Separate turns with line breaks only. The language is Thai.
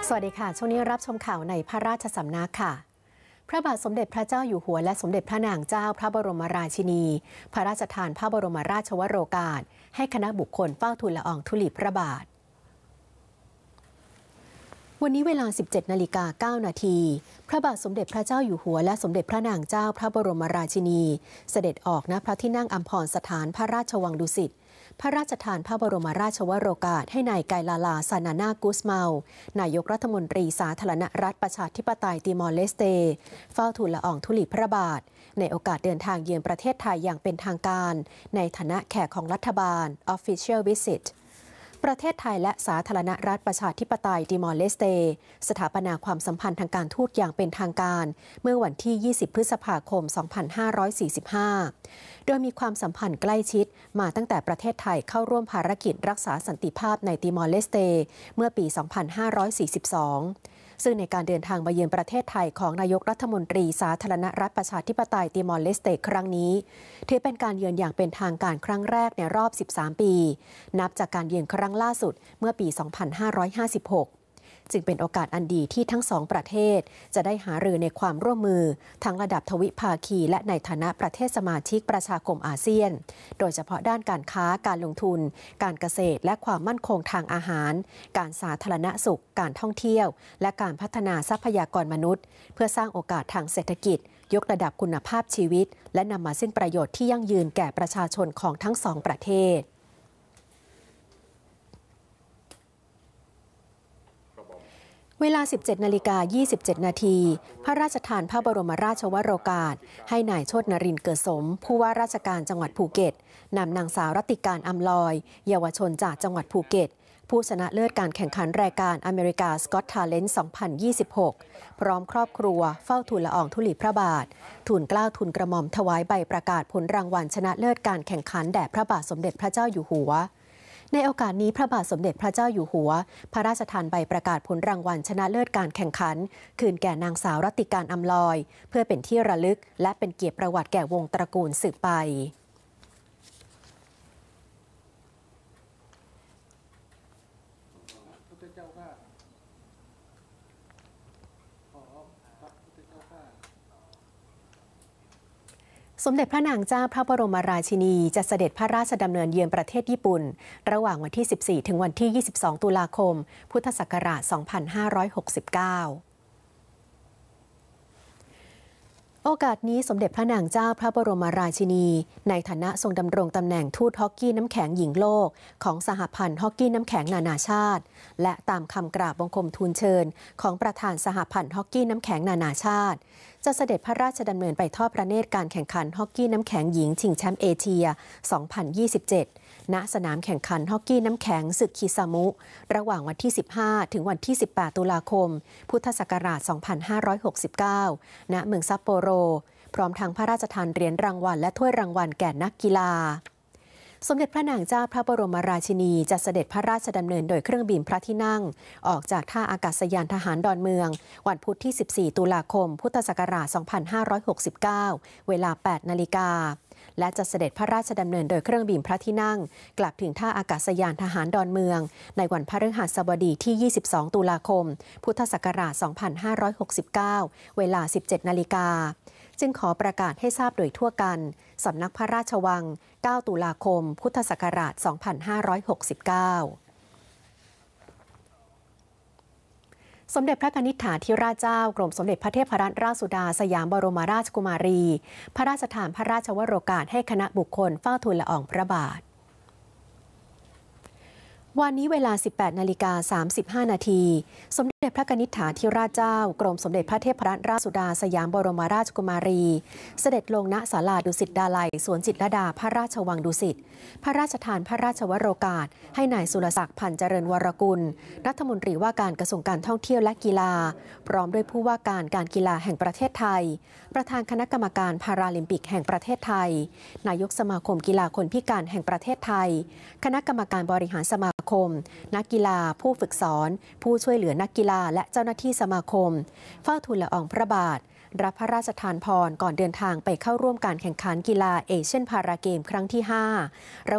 สวัสดีค่ะช่วงนี้รับชมข่าวในพระราชสำนักค่ะพระบาทสมเด็จพระเจ้าอยู่หัวและสมเด็จพระนางเจ้าพระบรมราชินีพระราชทานพระบรมราชวโรกาสให้คณะบุคคลเฝ้าทูลละอองธุลีพระบาทวันนี้เวลา 17:09 นาทีพระบาทสมเด็จพระเจ้าอยู่หัวและสมเด็จพระนางเจ้าพระบรมราชินีเสด็จออกณพระที่นั่งอัมพรสถานพระราชวังดุสิตพระราชทานพระบรมราชวโรกาสให้นายไกลาลาซานานากุสเมานายกรัฐมนตรีสาธารณรัฐประชาธิปไตยติมอร์เลสเตเฝ้าทูลละอองธุลีพระบาทในโอกาสเดินทางเยือนประเทศไทยอย่างเป็นทางการในฐานะแขกของรัฐบาล Official Visitประเทศไทยและสาธารณรัฐประชาธิปไตยติมอร์เลสเตสถาปนาความสัมพันธ์ทางการทูตอย่างเป็นทางการเมื่อวันที่ 20 พฤษภาคม 2545 โดยมีความสัมพันธ์ใกล้ชิดมาตั้งแต่ประเทศไทยเข้าร่วมภารกิจรักษาสันติภาพในติมอร์เลสเตเมื่อปี 2542 ซึ่งในการเดินทางมาเยือนประเทศไทยของนายกรัฐมนตรีสาธารณรัฐประชาธิปไตยติมอร์เลสเตครั้งนี้ถือเป็นการเยือนอย่างเป็นทางการครั้งแรกในรอบ 13 ปีนับจากการเยือนครั้งล่าสุดเมื่อปี 2556 จึงเป็นโอกาสอันดีที่ทั้งสองประเทศจะได้หารือในความร่วมมือทั้งระดับทวิภาคีและในฐานะประเทศสมาชิกประชาคมอาเซียนโดยเฉพาะด้านการค้าการลงทุนการเกษตรและความมั่นคงทางอาหารการสาธารณสุขการท่องเที่ยวและการพัฒนาทรัพยากรมนุษย์เพื่อสร้างโอกาสทางเศรษฐกิจยกระดับคุณภาพชีวิตและนำมาซึ่งประโยชน์ที่ยั่งยืนแก่ประชาชนของทั้งสองประเทศเวลา 17:27 นาทีพระราชทานพระบรมราชวโรกาสให้นายโชตินรินทร์เกิดสมผู้ว่าราชการจังหวัดภูเก็ตนำนางสาวรัตติการอำลอยเยาวชนจากจังหวัดภูเก็ตผู้ชนะเลิศการแข่งขันรายการอเมริกาสกอตทาเลนต์ 2026 พร้อมครอบครัวเฝ้าทูลละอองธุลีพระบาททูลเกล้าทูลกระหม่อมถวายใบประกาศผลรางวัลชนะเลิศการแข่งขันแด่พระบาทสมเด็จพระเจ้าอยู่หัวในโอกาสนี้พระบาทสมเด็จพระเจ้าอยู่หัวพระราชทานใบประกาศผลรางวัลชนะเลิศการแข่งขันคืนแก่นางสาวรัตติการอำลอยเพื่อเป็นที่ระลึกและเป็นเกียรติประวัติแก่วงตระกูลสืบไปสมเด็จพระนางเจ้าพระบรมราชินีจะเสด็จพระราชดำเนินเยือนประเทศญี่ปุ่นระหว่างวันที่ 14 ถึงวันที่ 22 ตุลาคม พุทธศักราช 2569 โอกาสนี้สมเด็จพระนางเจ้าพระบรมราชินีในฐานะทรงดำรงตำแหน่งทูตฮอกกี้น้ำแข็งหญิงโลกของสหพันธ์ฮอกกี้น้ำแข็งนานาชาติและตามคำกราบบังคมทูลเชิญของประธานสหพันธ์ฮอกกี้น้ำแข็งนานาชาติจะเสด็จพระราชดำเนินไปทอดพระเนตรการแข่งขันฮอกกี้น้ำแข็งหญิงชิงแชมป์เอเชีย 2027 ณ สนามแข่งขันฮอกกี้น้ำแข็งสึกคิซามุระหว่างวันที่ 15 ถึงวันที่ 18 ตุลาคม พุทธศักราช 2569 ณ เมืองซัปโปโรพร้อมทั้งพระราชทานเหรียญรางวัลและถ้วยรางวัลแก่นักกีฬาสมเด็จพระนางเจ้าพระบรมราชินีจะเสด็จพระราชดำเนินโดยเครื่องบินพระที่นั่งออกจากท่าอากาศยานทหารดอนเมืองวันพุธที่ 14 ตุลาคม พุทธศักราช 2569 เวลา 8 นาฬิกาและจะเสด็จพระราชดำเนินโดยเครื่องบินพระที่นั่งกลับถึงท่าอากาศยานทหารดอนเมืองในวันพฤหัสบดีที่ 22 ตุลาคม พุทธศักราช 2569 เวลา 17 นาฬิกาจึงขอประกาศให้ทราบโดยทั่วกันสำนักพระราชวัง 9 ตุลาคม พุทธศักราช 2569 สมเด็จพระกนิษฐาธิราชเจ้ากรมสมเด็จพระเทพรัตนราชสุดาสยามบรมราชกุมารีพระราชทานพระราชวโรกาสให้คณะบุคคลเฝ้าทูลละอองพระบาทวันนี้เวลา 18:35 นาทีสมเด็จพระกนิษฐาธิราชเจ้ากรมสมเด็จพระเทพรัตนราชสุดาสยามบรมราชกุมารีเสด็จลงณศาลาดุสิตดาลัยสวนจิตรลดาพระราชวังดุสิตพระราชทานพระราชวโรกาสให้นายสุรศักดิ์พันธ์เจริญวรกุลรัฐมนตรีว่าการกระทรวงการท่องเที่ยวและกีฬาพร้อมด้วยผู้ว่าการการกีฬาแห่งประเทศไทยประธานคณะกรรมการพาราลิมปิกแห่งประเทศไทยนายกสมาคมกีฬาคนพิการแห่งประเทศไทยคณะกรรมการบริหารสมาคมนักกีฬาผู้ฝึกสอนผู้ช่วยเหลือนักกีฬาและเจ้าหน้าที่สมาคมเฝ้าทูลละอองพระบาทรับพระราชทานพรก่อนเดินทางไปเข้าร่วมการแข่งขันกีฬาเอเชียนพาราเกมครั้งที่ 5